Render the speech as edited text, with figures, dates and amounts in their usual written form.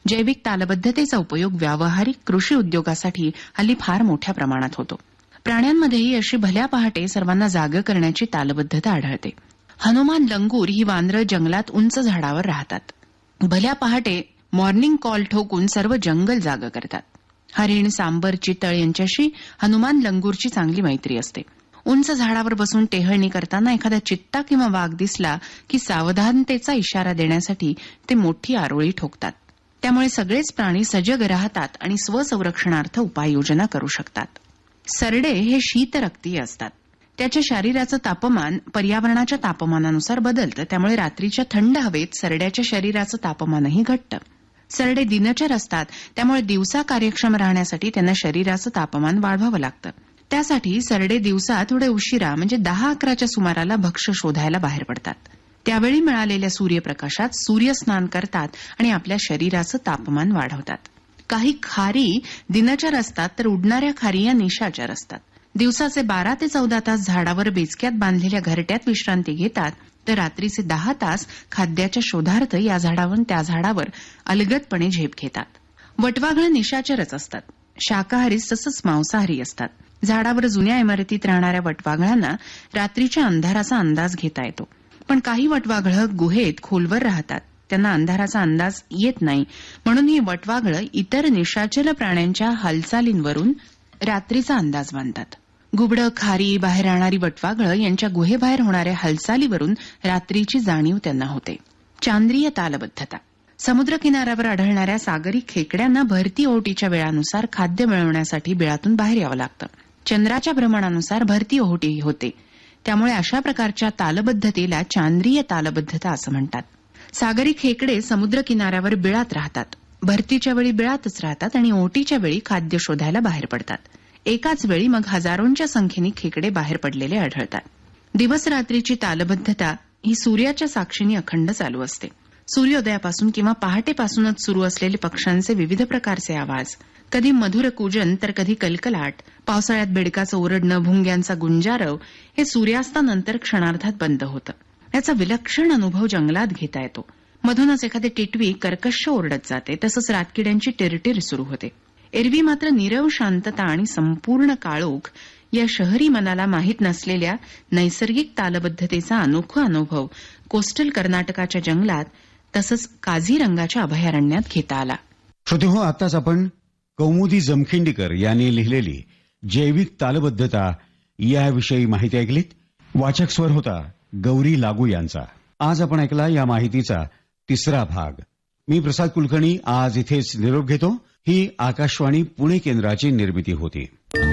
जैविक तालबद्धतेचा उपयोग व्यावहारिक कृषी उद्योगासाठी हल्ली फार मोठ्या प्रमाणात होतो. प्राण्यांमध्येही अशी भल्या पहाटे सर्वांना जागं करण्याची तालबद्धता आढळते. हनुमान लंगूर ही वानरं जंगलात उंच झाडावर राहतात. भल्या पहाटे मॉर्निंग कॉल ठोकून सर्व जंगल जागं करतात. हरिण, सांबर, चितळ यांच्याशी हनुमान लंगूरची चांगली मैत्री असते. उंच झाडावर बसून टेहळणी करताना एखादा चित्ता किंवा वाघ दिसला की सावधानतेचा इशारा देण्यासाठी ते मोठी आरोळी ठोकतात. त्यामुळे सगळेच प्राणी सजग राहतात आणि स्वसंरक्षणार्थ उपाययोजना करू शकतात. सरडे हे शीतरक्तीय असतात. त्याच्या शरीराचं तापमान पर्यावरणाच्या तापमानानुसार बदलतं. त्यामुळे रात्रीच्या थंड हवेत सरड्याच्या शरीराचं तापमानही घटतं. सरडे दिनचर असतात. त्यामुळे दिवसा कार्यक्षम राहण्यासाठी त्यांना शरीराचं तापमान वाढवावं लागतं. त्यासाठी सरडे दिवसा थोडे उशिरा म्हणजे 10-11च्या सुमाराला भक्ष्य शोधायला बाहेर पडतात. त्यावेळी मिळालेल्या सूर्यप्रकाशात सूर्यस्नान करतात आणि आपल्या शरीराचं तापमान वाढवतात. काही खारी दिनचर असतात तर उडणाऱ्या खारी या निशाचर असतात. दिवसाचे 12 ते 14 तास झाडावर बेचक्यात बांधलेल्या घरट्यात विश्रांती घेतात तर रात्रीचे 10 तास खाद्याच्या शोधार्थ या झाडावर त्या झाडावर अलगदपणे झेप घेतात. वटवाघळं निशाचरच असतात. शाकाहारीच तसंच मांसाहारी असतात. झाडावर जुन्या इमारतीत राहणाऱ्या वटवाघळांना रात्रीच्या अंधाराचा अंदाज घेता येतो. पण काही वटवाघळं गुहेत खोलवर राहतात. त्यांना अंधाराचा अंदाज येत नाही. म्हणून ही वटवाघळं इतर निशाचर प्राण्यांच्या हालचालींवरून रात्रीचा अंदाज बांधतात. गुबडं, खारी, बाहेर राहणारी वटवाघळं यांच्या गुहेबाहेर होणाऱ्या हालचालीवरून रात्रीची जाणीव त्यांना होते. चांद्रीय तालबद्धता. समुद्रकिनाऱ्यावर आढळणाऱ्या सागरी खेकड्यांना भरती ओहोटीच्या वेळानुसार खाद्य मिळवण्यासाठी बिळातून बाहेर यावं लागतं. चंद्राच्या भ्रमणानुसार भरती ओहोटी होते. त्यामुळे अशा प्रकारच्या तालबद्धतेला चांद्रीय तालबद्धता असं म्हणतात. सागरी खेकडे समुद्रकिनाऱ्यावर बिळात राहतात. भरतीच्या वेळी बिळातच राहतात आणि ओहोटीच्या वेळी खाद्य शोधायला बाहेर पडतात. एकाच वेळी मग हजारोंच्या संख्येने खेकडे बाहेर पडलेले आढळतात. दिवस रात्रीची तालबद्धता ही सूर्याच्या साक्षीने अखंड चालू असते. सूर्योदयापासून किंवा पहाटेपासूनच सुरू असलेले पक्ष्यांचे विविध प्रकारचे आवाज, कधी मधुर कूजन तर कधी कलकलाट, पावसाळ्यात बेडकाचं ओरडणं, भुंग्यांचा गुंजारव हे सूर्यास्तानंतर क्षणार्धात बंद होतं. याचा विलक्षण अनुभव जंगलात घेता येतो. मधूनच एखादी टिटवी कर्कश ओरडत जाते. तसंच रातकिड्यांची टिरटिर सुरू होते. एरवी मात्र नीरव शांतता आणि संपूर्ण काळोख या शहरी मनाला माहीत नसलेल्या नैसर्गिक तालबद्धतेचा अनोखा अनुभव कोस्टल कर्नाटकाच्या जंगलात तसंच काझीरंगाच्या अभयारण्यात घेता आला. श्रोतेहो, आताच आपण कौमुदी जमखिंडीकर यांनी लिहिलेली जैविक तालबद्धता याविषयी माहिती ऐकलीत. वाचक स्वर होता गौरी लागू यांचा. आज आपण ऐकला या माहितीचा 3रा भाग. मी प्रसाद कुलकर्णी आज इथेच निरोप घेतो. ही आकाशवाणी पुणे केंद्राची निर्मिती होती.